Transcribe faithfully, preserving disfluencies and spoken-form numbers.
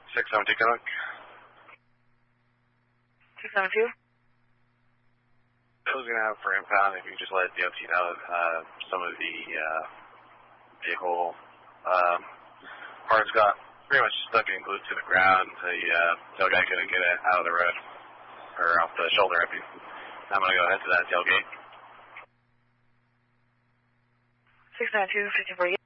six seven two, Coke. six seven two? I was going to have for impound if you could just let D O T know uh, some of the uh, vehicle um, parts got pretty much stuck and glued to the ground. The uh, tailgate couldn't get it out of the road, or off the shoulder. I mean. I'm going to go ahead to that tailgate. six nine two, fifteen forty-eight.